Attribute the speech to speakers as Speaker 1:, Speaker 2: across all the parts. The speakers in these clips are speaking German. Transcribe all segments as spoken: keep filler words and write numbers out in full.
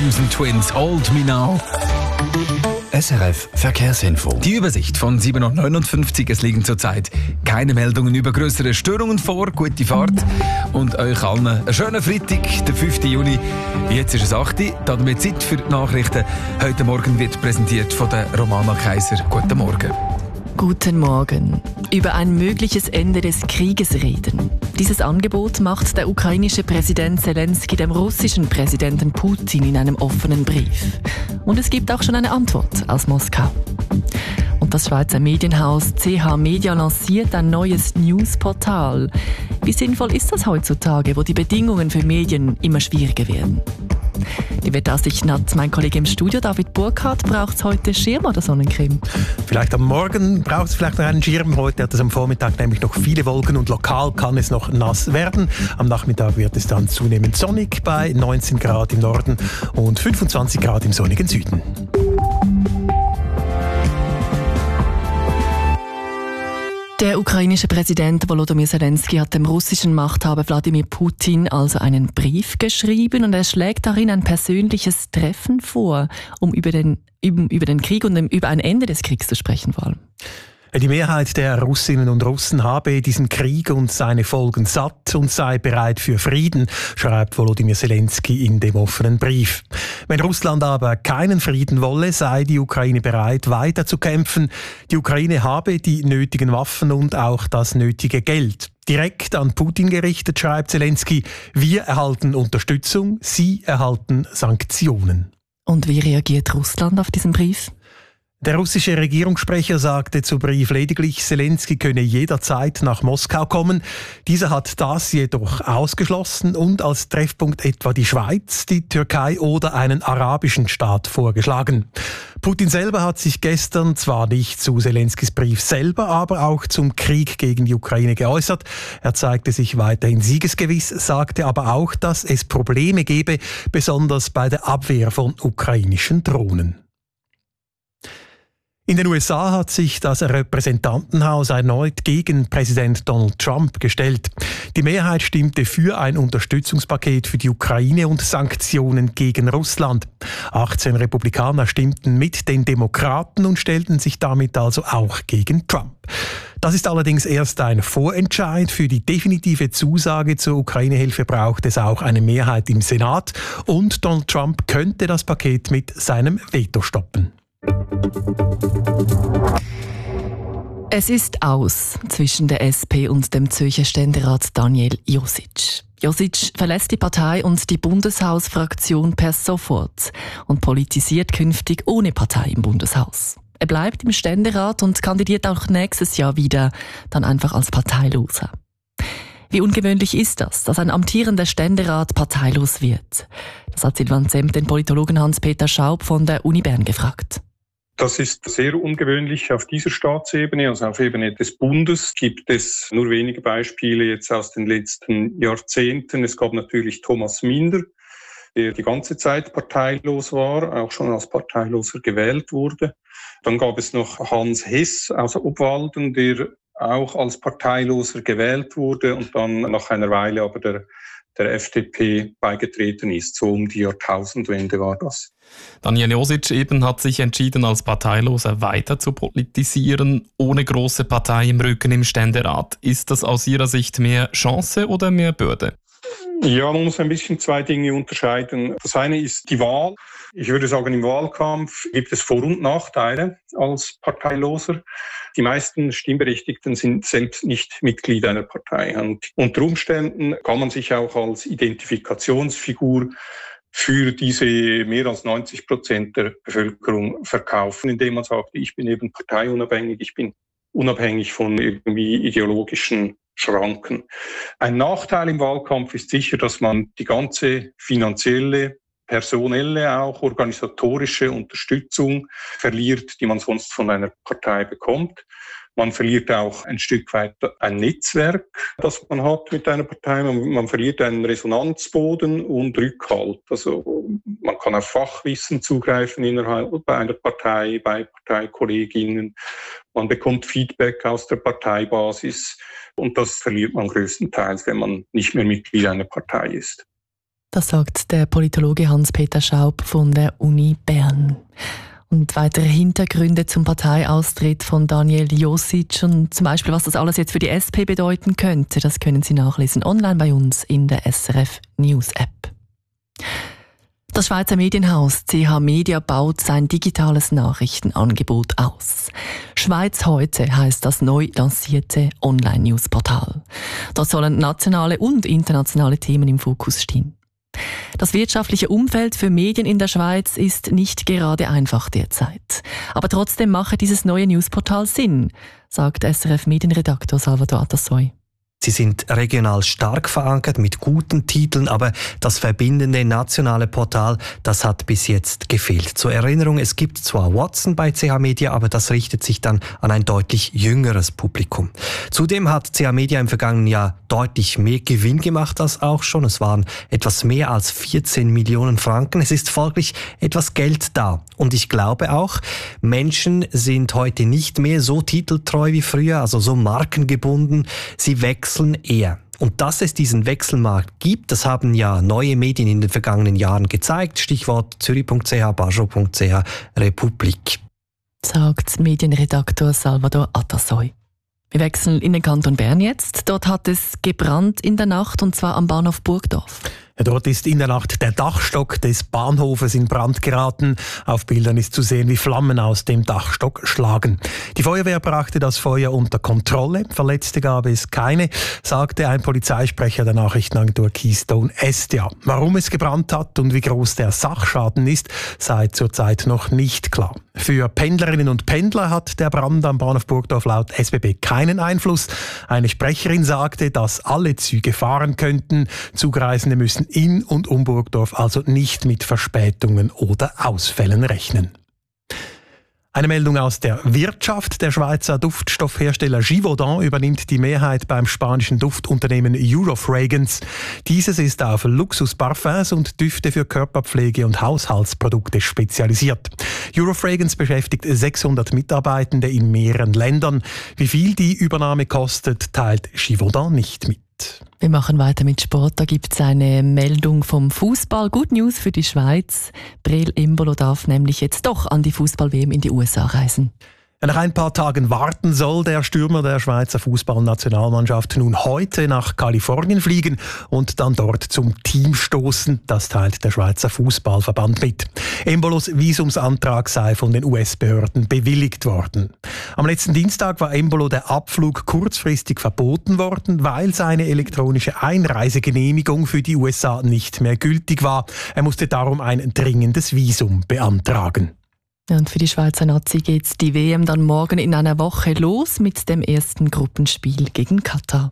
Speaker 1: Thompson Twins, Hold Me Now.
Speaker 2: S R F Verkehrsinfo.
Speaker 1: Die Übersicht von sieben Uhr neunundfünfzig. Es liegen zurzeit keine Meldungen über größere Störungen vor. Gute Fahrt und euch allen einen schönen Freitag, der fünften Juni. Jetzt ist es acht Uhr. Damit Zeit für die Nachrichten. Heute Morgen wird präsentiert von der Romana Kaiser. Guten Morgen.
Speaker 3: Guten Morgen. Über ein mögliches Ende des Krieges reden. Dieses Angebot macht der ukrainische Präsident Zelensky dem russischen Präsidenten Putin in einem offenen Brief. Und es gibt auch schon eine Antwort aus Moskau. Und das Schweizer Medienhaus C H Media lanciert ein neues Newsportal. Wie sinnvoll ist das heutzutage, wo die Bedingungen für Medien immer schwieriger werden? Die Wetteraussichten hat mein Kollege im Studio, David Burkhardt. Braucht es heute Schirm oder Sonnencreme?
Speaker 4: Vielleicht am Morgen braucht es vielleicht noch einen Schirm. Heute hat es am Vormittag nämlich noch viele Wolken und lokal kann es noch nass werden. Am Nachmittag wird es dann zunehmend sonnig bei neunzehn Grad im Norden und fünfundzwanzig Grad im sonnigen Süden.
Speaker 3: Der ukrainische Präsident Volodymyr Zelensky hat dem russischen Machthaber Wladimir Putin also einen Brief geschrieben und er schlägt darin ein persönliches Treffen vor, um über den, über den Krieg und über ein Ende des Kriegs zu sprechen vor allem.
Speaker 4: Die Mehrheit der Russinnen und Russen habe diesen Krieg und seine Folgen satt und sei bereit für Frieden, schreibt Volodymyr Zelensky in dem offenen Brief. Wenn Russland aber keinen Frieden wolle, sei die Ukraine bereit, weiter zu kämpfen. Die Ukraine habe die nötigen Waffen und auch das nötige Geld. Direkt an Putin gerichtet, schreibt Zelensky, wir erhalten Unterstützung, sie erhalten Sanktionen.
Speaker 3: Und wie reagiert Russland auf diesen Brief?
Speaker 4: Der russische Regierungssprecher sagte zu Brief lediglich, Zelensky könne jederzeit nach Moskau kommen. Dieser hat das jedoch ausgeschlossen und als Treffpunkt etwa die Schweiz, die Türkei oder einen arabischen Staat vorgeschlagen. Putin selber hat sich gestern zwar nicht zu Zelenskys Brief selber, aber auch zum Krieg gegen die Ukraine geäußert. Er zeigte sich weiterhin siegesgewiss, sagte aber auch, dass es Probleme gebe, besonders bei der Abwehr von ukrainischen Drohnen. In den U S A hat sich das Repräsentantenhaus erneut gegen Präsident Donald Trump gestellt. Die Mehrheit stimmte für ein Unterstützungspaket für die Ukraine und Sanktionen gegen Russland. achtzehn Republikaner stimmten mit den Demokraten und stellten sich damit also auch gegen Trump. Das ist allerdings erst ein Vorentscheid. Für die definitive Zusage zur Ukraine-Hilfe braucht es auch eine Mehrheit im Senat und Donald Trump könnte das Paket mit seinem Veto stoppen.
Speaker 3: Es ist aus zwischen der S P und dem Zürcher Ständerat Daniel Josic. Josic verlässt die Partei und die Bundeshausfraktion per sofort und politisiert künftig ohne Partei im Bundeshaus. Er bleibt im Ständerat und kandidiert auch nächstes Jahr wieder, dann einfach als Parteiloser. Wie ungewöhnlich ist das, dass ein amtierender Ständerat parteilos wird? Das hat Silvan Zemp den Politologen Hans-Peter Schaub von der Uni Bern gefragt.
Speaker 5: Das ist sehr ungewöhnlich auf dieser Staatsebene, also auf Ebene des Bundes gibt es nur wenige Beispiele jetzt aus den letzten Jahrzehnten. Es gab natürlich Thomas Minder, der die ganze Zeit parteilos war, auch schon als Parteiloser gewählt wurde. Dann gab es noch Hans Hess aus Obwalden, der auch als Parteiloser gewählt wurde und dann nach einer Weile aber der der F D P beigetreten ist. So um die Jahrtausendwende war das.
Speaker 6: Daniel Josic eben hat sich entschieden, als Parteiloser weiter zu politisieren, ohne große Partei im Rücken im Ständerat. Ist das aus Ihrer Sicht mehr Chance oder mehr Bürde?
Speaker 5: Ja, man muss ein bisschen zwei Dinge unterscheiden. Das eine ist die Wahl. Ich würde sagen, im Wahlkampf gibt es Vor- und Nachteile als Parteiloser. Die meisten Stimmberechtigten sind selbst nicht Mitglied einer Partei. Und unter Umständen kann man sich auch als Identifikationsfigur für diese mehr als neunzig Prozent der Bevölkerung verkaufen, indem man sagt, ich bin eben parteiunabhängig, ich bin unabhängig von irgendwie ideologischen Schranken. Ein Nachteil im Wahlkampf ist sicher, dass man die ganze finanzielle, personelle, auch organisatorische Unterstützung verliert, die man sonst von einer Partei bekommt. Man verliert auch ein Stück weit ein Netzwerk, das man hat mit einer Partei. Man, man verliert einen Resonanzboden und Rückhalt. Also man kann auf Fachwissen zugreifen innerhalb bei einer Partei, bei Parteikolleginnen. Man bekommt Feedback aus der Parteibasis und das verliert man größtenteils, wenn man nicht mehr Mitglied einer Partei ist.
Speaker 3: Das sagt der Politologe Hans-Peter Schaub von der Uni Bern. Und weitere Hintergründe zum Parteiaustritt von Daniel Josic und zum Beispiel, was das alles jetzt für die S P bedeuten könnte, das können Sie nachlesen online bei uns in der S R F News App. Das Schweizer Medienhaus C H Media baut sein digitales Nachrichtenangebot aus. Schweiz heute heisst das neu lancierte Online-News-Portal. Dort sollen nationale und internationale Themen im Fokus stehen. Das wirtschaftliche Umfeld für Medien in der Schweiz ist nicht gerade einfach derzeit. Aber trotzdem mache dieses neue Newsportal Sinn, sagt S R F-Medienredaktor Salvador Atassoy.
Speaker 7: Sie sind regional stark verankert mit guten Titeln, aber das verbindende nationale Portal, das hat bis jetzt gefehlt. Zur Erinnerung, es gibt zwar Watson bei C H Media, aber das richtet sich dann an ein deutlich jüngeres Publikum. Zudem hat C H Media im vergangenen Jahr deutlich mehr Gewinn gemacht als auch schon. Es waren etwas mehr als vierzehn Millionen Franken. Es ist folglich etwas Geld da. Und ich glaube auch, Menschen sind heute nicht mehr so titeltreu wie früher, also so markengebunden. Sie wechseln eher. Und dass es diesen Wechselmarkt gibt, das haben ja neue Medien in den vergangenen Jahren gezeigt. Stichwort Zürich punkt c h, Basel punkt c h, Republik.
Speaker 3: Sagt Medienredaktor Salvador Atassoy. Wir wechseln in den Kanton Bern jetzt. Dort hat es gebrannt in der Nacht, und zwar am Bahnhof Burgdorf.
Speaker 4: Ja, dort ist in der Nacht der Dachstock des Bahnhofes in Brand geraten. Auf Bildern ist zu sehen, wie Flammen aus dem Dachstock schlagen. Die Feuerwehr brachte das Feuer unter Kontrolle. Verletzte gab es keine, sagte ein Polizeisprecher der Nachrichtenagentur Keystone Estia. Warum es gebrannt hat und wie groß der Sachschaden ist, sei zurzeit noch nicht klar. Für Pendlerinnen und Pendler hat der Brand am Bahnhof Burgdorf laut S B B keinen Einfluss. Eine Sprecherin sagte, dass alle Züge fahren könnten. Zugreisende müssen in und um Burgdorf also nicht mit Verspätungen oder Ausfällen rechnen. Eine Meldung aus der Wirtschaft. Der Schweizer Duftstoffhersteller Givaudan übernimmt die Mehrheit beim spanischen Duftunternehmen Eurofragrance. Dieses ist auf Luxusparfums und Düfte für Körperpflege und Haushaltsprodukte spezialisiert. Eurofragrance beschäftigt sechshundert Mitarbeitende in mehreren Ländern. Wie viel die Übernahme kostet, teilt Givaudan nicht mit.
Speaker 3: Wir machen weiter mit Sport. Da gibt es eine Meldung vom Fußball. Good News für die Schweiz. Breel Embolo darf nämlich jetzt doch an die Fußball-W M in die U S A reisen.
Speaker 4: Nach ein paar Tagen warten soll der Stürmer der Schweizer Fußballnationalmannschaft nun heute nach Kalifornien fliegen und dann dort zum Team stoßen. Das teilt der Schweizer Fußballverband mit. Embolos Visumsantrag sei von den U S-Behörden bewilligt worden. Am letzten Dienstag war Embolo der Abflug kurzfristig verboten worden, weil seine elektronische Einreisegenehmigung für die U S A nicht mehr gültig war. Er musste darum ein dringendes Visum beantragen.
Speaker 3: Und für die Schweizer Nazi geht die W M dann morgen in einer Woche los mit dem ersten Gruppenspiel gegen Katar.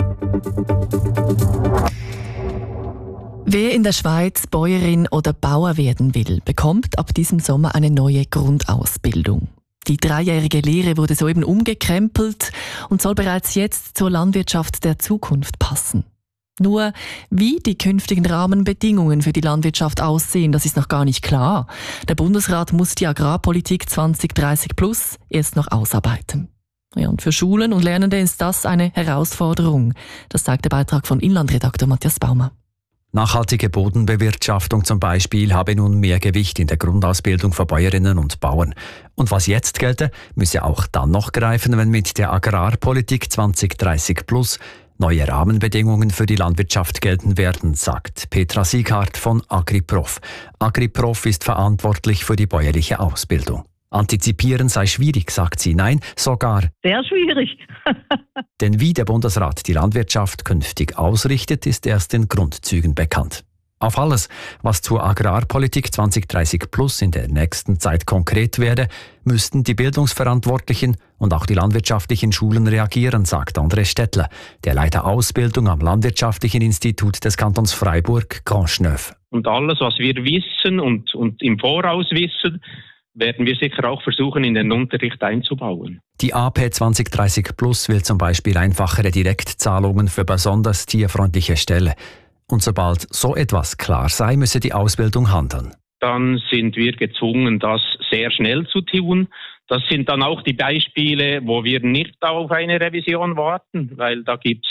Speaker 3: Wer in der Schweiz Bäuerin oder Bauer werden will, bekommt ab diesem Sommer eine neue Grundausbildung. Die dreijährige Lehre wurde soeben umgekrempelt und soll bereits jetzt zur Landwirtschaft der Zukunft passen. Nur wie die künftigen Rahmenbedingungen für die Landwirtschaft aussehen, das ist noch gar nicht klar. Der Bundesrat muss die Agrarpolitik zwanzig dreißig plus erst noch ausarbeiten. Ja, und für Schulen und Lernende ist das eine Herausforderung. Das sagt der Beitrag von Inlandredakteur Matthias Baumer.
Speaker 2: Nachhaltige Bodenbewirtschaftung zum Beispiel habe nun mehr Gewicht in der Grundausbildung für Bäuerinnen und Bauern. Und was jetzt gelte, müsse auch dann noch greifen, wenn mit der Agrarpolitik zwanzig dreißig plus neue Rahmenbedingungen für die Landwirtschaft gelten werden, sagt Petra Sieghardt von AgriProf. AgriProf ist verantwortlich für die bäuerliche Ausbildung. Antizipieren sei schwierig, sagt sie. Nein, sogar
Speaker 8: sehr schwierig.
Speaker 2: Denn wie der Bundesrat die Landwirtschaft künftig ausrichtet, ist erst in Grundzügen bekannt. Auf alles, was zur Agrarpolitik zwanzig dreißig plus in der nächsten Zeit konkret werde, müssten die Bildungsverantwortlichen und auch die landwirtschaftlichen Schulen reagieren, sagt André Stettler, der Leiter Ausbildung am Landwirtschaftlichen Institut des Kantons Freiburg, Grandschneuf.
Speaker 9: Und alles, was wir wissen und, und im Voraus wissen, werden wir sicher auch versuchen, in den Unterricht einzubauen.
Speaker 2: Die A P zwanzig dreißig plus will zum Beispiel einfachere Direktzahlungen für besonders tierfreundliche Ställe. Und sobald so etwas klar sei, müsse die Ausbildung handeln.
Speaker 9: Dann sind wir gezwungen, das sehr schnell zu tun. Das sind dann auch die Beispiele, wo wir nicht auf eine Revision warten, weil da gibt es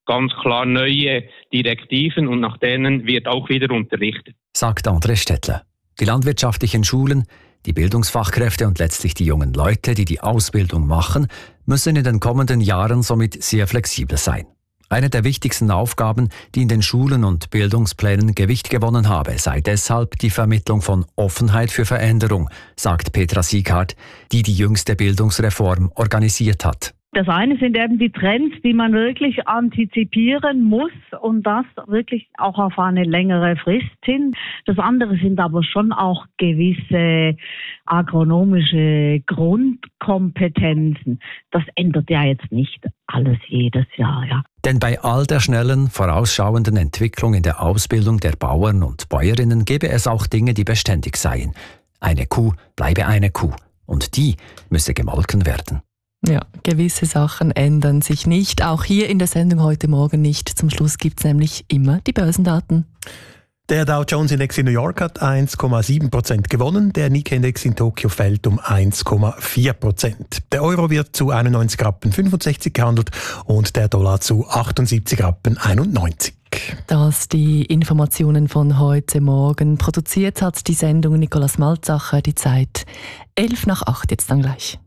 Speaker 9: ganz klar neue Direktiven und nach denen wird auch wieder unterrichtet.
Speaker 2: Sagt André Stettler. Die landwirtschaftlichen Schulen, die Bildungsfachkräfte und letztlich die jungen Leute, die die Ausbildung machen, müssen in den kommenden Jahren somit sehr flexibel sein. Eine der wichtigsten Aufgaben, die in den Schulen und Bildungsplänen Gewicht gewonnen habe, sei deshalb die Vermittlung von Offenheit für Veränderung, sagt Petra Sieghardt, die die jüngste Bildungsreform organisiert hat.
Speaker 8: Das eine sind eben die Trends, die man wirklich antizipieren muss und das wirklich auch auf eine längere Frist hin. Das andere sind aber schon auch gewisse agronomische Grundkompetenzen. Das ändert ja jetzt nicht alles jedes Jahr, ja.
Speaker 2: Denn bei all der schnellen, vorausschauenden Entwicklung in der Ausbildung der Bauern und Bäuerinnen gäbe es auch Dinge, die beständig seien. Eine Kuh bleibe eine Kuh und die müsse gemolken werden.
Speaker 3: Ja, gewisse Sachen ändern sich nicht. Auch hier in der Sendung heute Morgen nicht. Zum Schluss gibt es nämlich immer die Börsendaten.
Speaker 4: Der Dow Jones Index in New York hat eins Komma sieben Prozent gewonnen, der Nikkei Index in Tokio fällt um eins Komma vier Prozent. Der Euro wird zu einundneunzig Rappen fünfundsechzig gehandelt und der Dollar zu achtundsiebzig Rappen einundneunzig.
Speaker 3: Das die Informationen von heute Morgen. Produziert hat die Sendung Nicolas Malzacher. Die Zeit elf nach acht jetzt dann gleich.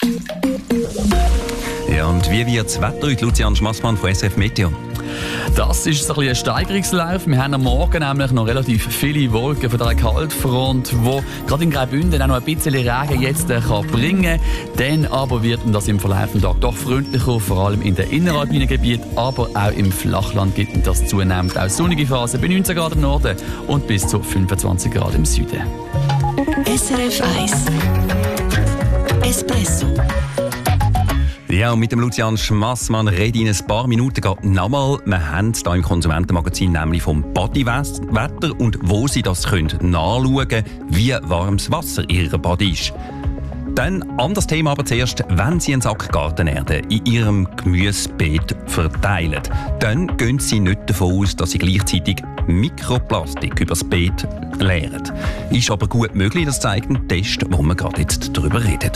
Speaker 10: Ja, und wie wird das Wetter heute, Lucian Schmassmann von S R F Meteo?
Speaker 11: Das ist so ein, ein Steigerungslauf. Wir haben am Morgen nämlich noch relativ viele Wolken von dieser Kaltfront, die gerade in Graubünden auch noch ein bisschen Regen jetzt äh, kann bringen kann. Dann aber wird das im Verlauf des Tages doch freundlicher, vor allem in den inneralpinen Gebieten, aber auch im Flachland gibt das zunehmend auch sonnige Phasen bei neunzehn Grad im Norden und bis zu fünfundzwanzig Grad im Süden.
Speaker 12: S R F eins Espresso.
Speaker 10: Ja, und mit dem Lucian Schmassmann rede ich in ein paar Minuten gerade nochmal. Wir haben es hier im Konsumentenmagazin nämlich vom Bodywetter und wo Sie das können nachschauen können, wie warmes Wasser Ihr Body ist. Dann anderes Thema aber zuerst, wenn Sie einen Sack Gartenerde in Ihrem Gemüsebeet verteilen, dann gehen Sie nicht davon aus, dass Sie gleichzeitig Mikroplastik über das Beet leeren. Ist aber gut möglich, das zeigt ein Test, wo wir gerade jetzt darüber reden.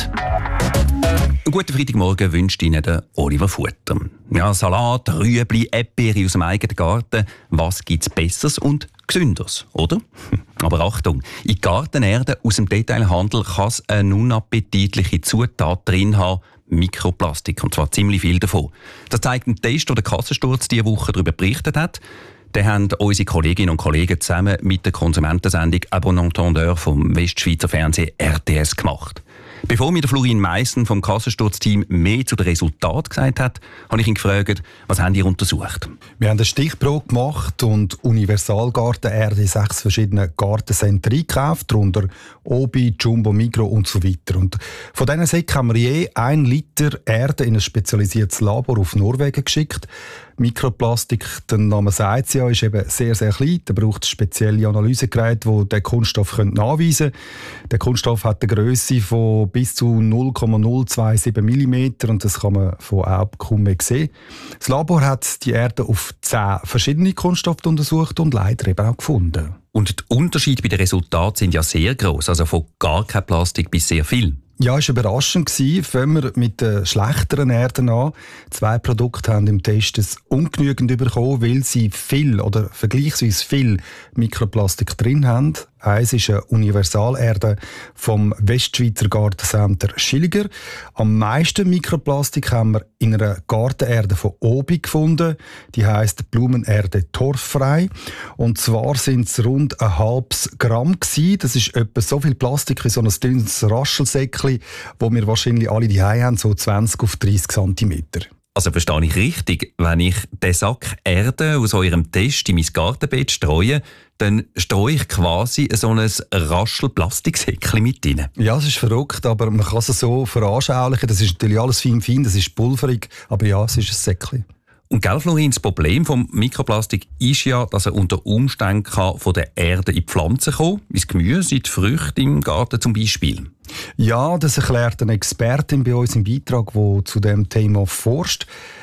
Speaker 10: Einen guten Freitagmorgen wünscht Ihnen der Oliver Futter. Ja, Salat, Rüebli, Erdbeere aus dem eigenen Garten. Was gibt es Besseres und Gesünderes, oder? Aber Achtung, in Gartenerde aus dem Detailhandel kann es eine unappetitliche Zutat drin haben, Mikroplastik, und zwar ziemlich viel davon. Das zeigt ein Test, den der Kassensturz diese Woche darüber berichtet hat. Den haben unsere Kolleginnen und Kollegen zusammen mit der Konsumentensendung «Abon Entendeur» vom Westschweizer Fernsehen R T S gemacht. Bevor mir der Florin Meissen vom Kassensturzteam mehr zu den Resultaten gesagt hat, habe ich ihn gefragt, was haben ihr untersucht?
Speaker 13: Wir haben eine Stichprobe gemacht und Universalgartenerde in sechs verschiedenen Gartencenter eingekauft, darunter Obi, Jumbo, Migro und so weiter. Und von diesen Säcken haben wir je ein Liter Erde in ein spezialisiertes Labor auf Norwegen geschickt. Mikroplastik, der Name sagt es ja, ist eben sehr, sehr klein. Da braucht es spezielle Analysegeräte, die den Kunststoff nachweisen können. Der Kunststoff hat eine Grösse von bis zu null Komma null siebenundzwanzig Millimeter und das kann man von Augen kaum mehr sehen. Das Labor hat die Erde auf zehn verschiedene Kunststoffe untersucht und leider eben auch gefunden.
Speaker 10: Und die Unterschiede bei den Resultaten sind ja sehr gross, also von gar kein Plastik bis sehr viel.
Speaker 13: Ja, es war überraschend. Fangen wir mit den schlechteren Erden an. Zwei Produkte haben im Test es ungenügend bekommen, weil sie viel oder vergleichsweise viel Mikroplastik drin haben. Eins ist eine Universalerde vom Westschweizer Gartencenter Schilliger. Am meisten Mikroplastik haben wir in einer Gartenerde von Obi gefunden. Die heisst Blumenerde torffrei. Und zwar sind es rund ein halbes Gramm gewesen. Das ist etwa so viel Plastik wie so ein dünnes Raschelsäckchen, wo wir wahrscheinlich alle die haben, so zwanzig auf dreißig Zentimeter.
Speaker 10: Also verstehe ich richtig, wenn ich den Sack Erde aus eurem Test in mein Gartenbeet streue, dann streue ich quasi so ein Raschel-Plastiksäckchen mit rein.
Speaker 13: Ja, es ist verrückt, aber man kann es so veranschaulichen. Das ist natürlich alles fein, fein, das ist pulverig, aber ja, es ist ein Säckchen.
Speaker 10: Und gell, Florin, das Problem vom Mikroplastik ist ja, dass er unter Umständen kann von der Erde in die Pflanzen kommen, wie das Gemüse, in die Früchte im Garten zum Beispiel.
Speaker 13: Ja, das erklärt eine Expertin bei uns im Beitrag, die zu diesem Thema forscht.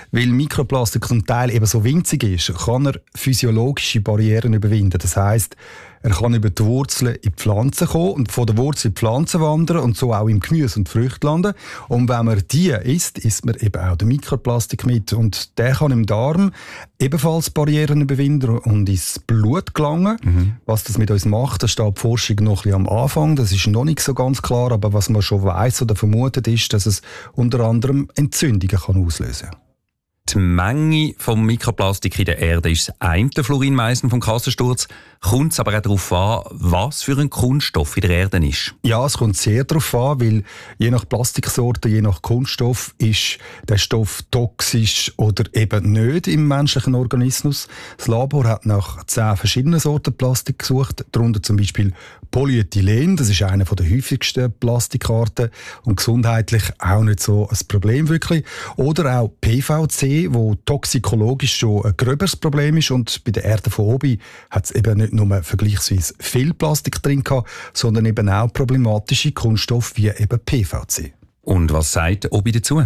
Speaker 13: weil Mikroplastik zum Teil eben so winzig ist, kann er physiologische Barrieren überwinden. Das heisst, er kann über die Wurzeln in die Pflanzen kommen und von der Wurzel in die Pflanzen wandern und so auch im Gemüse und Früchte landen. Und wenn man die isst, isst man eben auch den Mikroplastik mit. Und der kann im Darm ebenfalls Barrieren überwinden und ins Blut gelangen. Mhm. Was das mit uns macht, da steht die Forschung noch ein bisschen am Anfang. Das ist noch nicht so ganz klar, aber was man schon weiss oder vermutet, ist, dass es unter anderem Entzündungen kann auslösen kann.
Speaker 10: Die Menge von Mikroplastik in der Erde ist das eine, Florin Meissen vom Kassensturz. Kommt es aber auch darauf an, was für ein Kunststoff in der Erde ist?
Speaker 13: Ja, es kommt sehr darauf an, weil je nach Plastiksorte, je nach Kunststoff ist der Stoff toxisch oder eben nicht im menschlichen Organismus. Das Labor hat nach zehn verschiedenen Sorten Plastik gesucht, darunter zum Beispiel Polyethylen, das ist eine der häufigsten Plastikarten und gesundheitlich auch nicht so ein Problem wirklich. Oder auch P V C, wo toxikologisch schon ein gröberes Problem ist, und bei der Erde von oben hat es eben nicht nur vergleichsweise viel Plastik drin gehabt, sondern eben auch problematische Kunststoffe wie eben P V C.
Speaker 10: Und was sagt Obi dazu?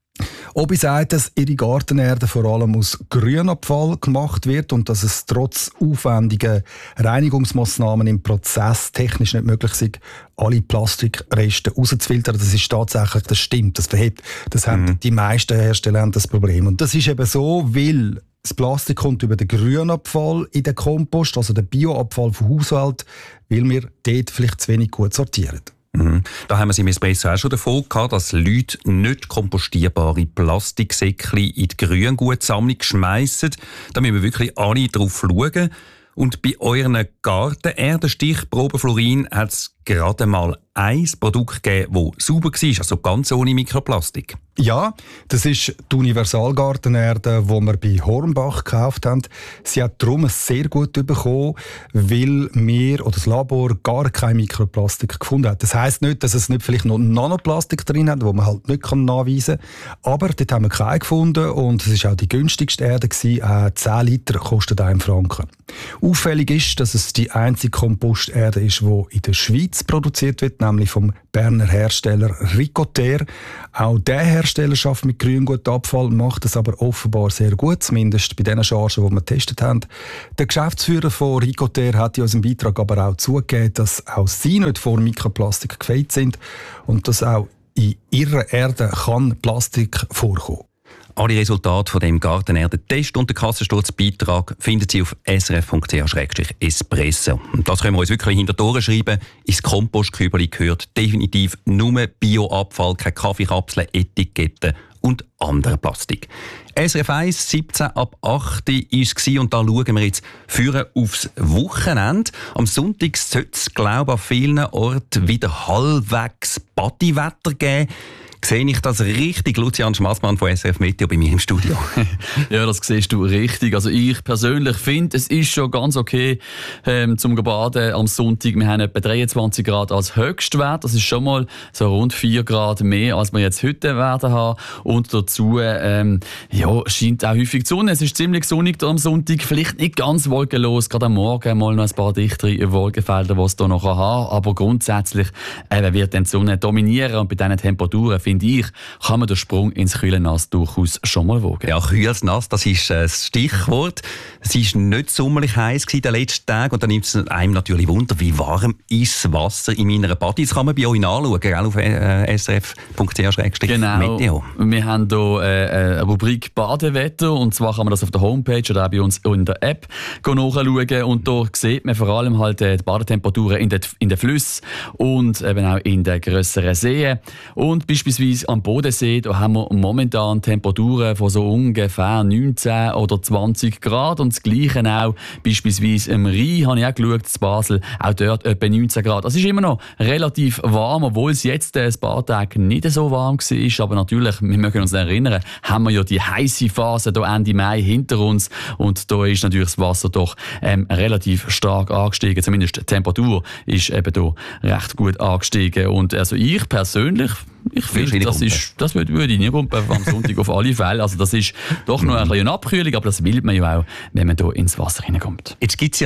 Speaker 13: Obi sagt, dass ihre Gartenerde vor allem aus Grünabfall gemacht wird und dass es trotz aufwendiger Reinigungsmaßnahmen im Prozess technisch nicht möglich ist, alle Plastikreste rauszufiltern. Das ist tatsächlich, das stimmt, das verhebt. Das mhm. haben die meisten Hersteller haben das Problem. Und das ist eben so, weil das Plastik kommt über den Grünabfall in den Kompost, also den Bioabfall vom Haushalt, weil wir dort vielleicht zu wenig gut sortieren.
Speaker 10: Mhm. Da haben wir es im Espresso auch schon davon gehabt, dass Leute nicht kompostierbare Plastiksäckchen in die Grüngutsammlung schmeissen. Da müssen wir wirklich alle drauf schauen. Und bei euren Gartenerdenstichproben, Florin, hat es gerade mal ein Produkt gegeben, das sauber war, also ganz ohne Mikroplastik.
Speaker 13: Ja, das ist die Universalgartenerde, die wir bei Hornbach gekauft haben. Sie hat darum sehr gut bekommen, weil wir oder das Labor gar kein Mikroplastik gefunden hat. Das heisst nicht, dass es nicht vielleicht noch Nanoplastik drin hat, wo man halt nicht nachweisen kann. Aber dort haben wir keinen gefunden und es war auch die günstigste Erde gewesen. Äh, zehn Liter kostet einen Franken. Auffällig ist, dass es die einzige Komposterde ist, die in der Schweiz produziert wird, nämlich vom Berner Hersteller Ricoter. Auch der Hersteller arbeitet mit Grüngutabfall, macht es aber offenbar sehr gut, zumindest bei den Chargen, die wir getestet haben. Der Geschäftsführer von Ricoter hat in unserem Beitrag aber auch zugegeben, dass auch sie nicht vor Mikroplastik gefeit sind und dass auch in ihrer Erde kann Plastik vorkommen.
Speaker 10: Alle Resultate von dem Gartenerde-Test und den Kassensturzbeitrag finden Sie auf s r f punkt c h slash espresso. Und das können wir uns wirklich hinter die Ohren schreiben. Ins Kompostkübeli gehört definitiv nur Bioabfall, keine Kaffeekapseln, Etiketten und anderer Plastik. S R F eins, siebzehn ab acht war es und da schauen wir jetzt führen aufs Wochenende. Am Sonntag sollte es, glaube ich, an vielen Orten wieder halbwegs Bodywetter geben. Sehe ich das richtig? Lucian Schmassmann von S R F Meteo bei mir im Studio.
Speaker 11: Ja, das siehst du richtig. Also ich persönlich finde, es ist schon ganz okay ähm, zum Baden am Sonntag. Wir haben etwa dreiundzwanzig Grad als Höchstwert. Das ist schon mal so rund vier Grad mehr, als wir jetzt heute werden haben. Und dazu ähm, ja, scheint auch häufig die Sonne. Es ist ziemlich sonnig da am Sonntag. Vielleicht nicht ganz wolkenlos. Gerade am Morgen mal noch ein paar dichtere Wolkenfelder, die es hier noch haben. Aber grundsätzlich äh, wird dann die Sonne dominieren. Und bei diesen Temperaturen, finde ich, kann man den Sprung ins kühle Nass durchaus schon mal wagen.
Speaker 10: Ja, kühles Nass, das ist das Stichwort. Es war nicht sommerlich heiß in den letzten Tagen und dann nimmt es einem natürlich Wunder, wie warm ist das Wasser in meiner Body. Das kann man bei euch nachschauen, gell, auf äh, s r f punkt c h slash meteo.
Speaker 11: Genau, wir haben hier äh, eine Rubrik Badewetter und zwar kann man das auf der Homepage oder auch bei uns in der App nachschauen und da sieht man vor allem halt die Badetemperaturen in den, in den Flüssen und eben auch in den grösseren Seen. Und beispielsweise am Bodensee, da haben wir momentan Temperaturen von so ungefähr neunzehn oder zwanzig Grad und das Gleiche auch beispielsweise im Rhein, habe ich auch geschaut, in Basel, auch dort etwa neunzehn Grad. Es ist immer noch relativ warm, obwohl es jetzt ein paar Tage nicht so warm war, aber natürlich, wir mögen uns erinnern, haben wir ja die heiße Phase hier Ende Mai hinter uns und da ist natürlich das Wasser doch ähm, relativ stark angestiegen, zumindest die Temperatur ist eben hier recht gut angestiegen und also ich persönlich Ich finde, das, ist, das würde, würde ich nicht kumpen am Sonntag auf alle Fälle. Also das ist doch noch ein bisschen eine Abkühlung, aber das will man ja auch, wenn man hier ins Wasser hineinkommt.
Speaker 10: Jetzt gibt es ja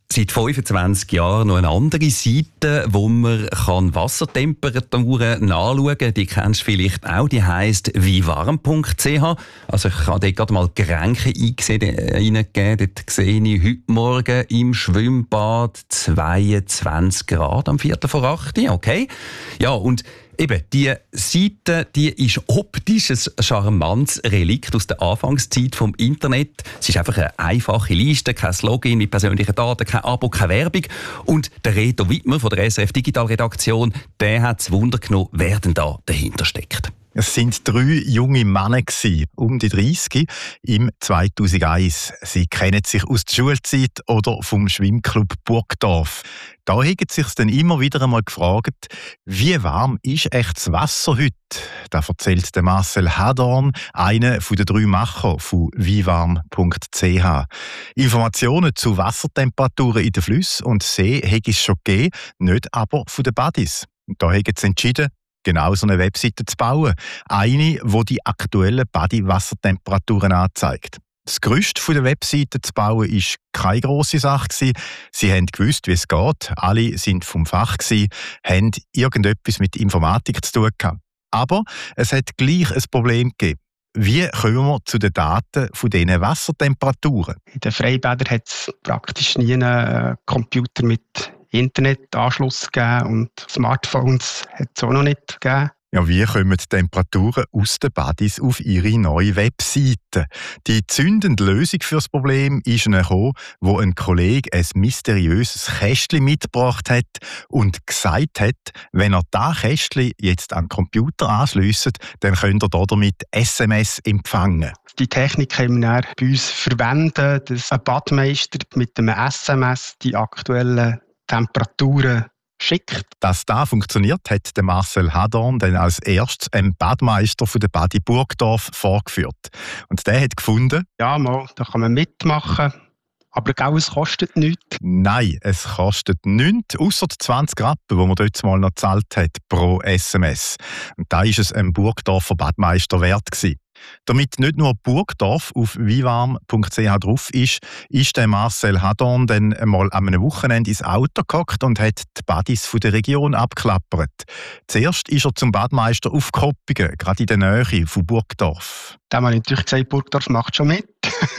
Speaker 10: seit fünfundzwanzig Jahren noch eine andere Seite, wo man kann Wassertemperaturen nachschauen kann. Die kennst du vielleicht auch. Die heisst vivarm punkt c h. Also ich habe dort gerade mal Getränke eingegeben. Dort sehe ich heute Morgen im Schwimmbad zweiundzwanzig Grad am Viertel vor acht. Okay. Ja, und eben, die Seite, die ist optisch ein charmantes Relikt aus der Anfangszeit vom Internet. Es ist einfach eine einfache Liste, kein Login mit persönlichen Daten, kein Abo, keine Werbung. Und der Reto Wittmer von der S R F Digital Redaktion, der hat das Wunder genommen, wer denn da dahinter steckt.
Speaker 14: Es sind drei junge Männer gewesen, um die dreißig im zweitausendeins. Sie kennen sich aus der Schulzeit oder vom Schwimmclub Burgdorf. Da haben sie sich dann immer wieder einmal gefragt, wie warm ist echt das Wasser heute? Da erzählt der Marcel Hadorn, einer der drei Macher von vivarm punkt c h. Informationen zu Wassertemperaturen in den Flüssen und See hätte es schon gegeben, nicht aber von den Buddies. Und da haben sie entschieden, genau so eine Webseite zu bauen. Eine, die die aktuellen Badi-Wassertemperaturen anzeigt. Das Gerüst der Webseite zu bauen war keine grosse Sache. Sie haben gewusst, wie es geht. Alle sind vom Fach, haben irgendetwas mit Informatik zu tun gehabt. Aber es hat gleich ein Problem gegeben. Wie kommen wir zu den Daten von diesen Wassertemperaturen?
Speaker 15: In den Freibädern hat es praktisch nie einen Computer mit Internetanschluss gegeben und Smartphones hat es auch noch nicht gegeben.
Speaker 14: Ja, wie kommen die Temperaturen aus den Buddies auf ihre neue Webseite? Die zündende Lösung für das Problem ist gekommen, wo ein Kollege ein mysteriöses Kästchen mitgebracht hat und gesagt hat, wenn er das Kästchen jetzt an den Computer anschliesst, dann könnt ihr damit S M S empfangen.
Speaker 15: Die Technik können wir bei uns verwenden, dass ein Badmeister mit einem S M S die aktuellen Temperaturen schickt.
Speaker 14: Dass das funktioniert, hat der Marcel Hadorn dann als erstes einem Badmeister von der Badi Burgdorf vorgeführt. Und der hat gefunden,
Speaker 15: ja, mal, da kann man mitmachen, aber auch es kostet nichts.
Speaker 14: Nein, es kostet nichts, ausser die zwanzig Rappen, die man dort mal noch gezahlt hat pro S M S. Und da war es einem Burgdorfer Badmeister wert gewesen. Damit nicht nur Burgdorf auf vivarm punkt c h drauf ist, ist der Marcel Hadorn dann einmal an einem Wochenende ins Auto gehockt und hat die Badis von der Region abgeklappert. Zuerst ist er zum Badmeister auf Koppingen, gerade in der Nähe von Burgdorf.
Speaker 15: Da haben wir natürlich gesagt, Burgdorf macht schon mit.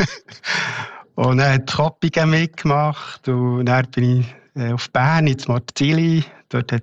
Speaker 15: Und er hat Koppingen mitgemacht und dann bin ich auf Bern, ins Marzili. Dort hat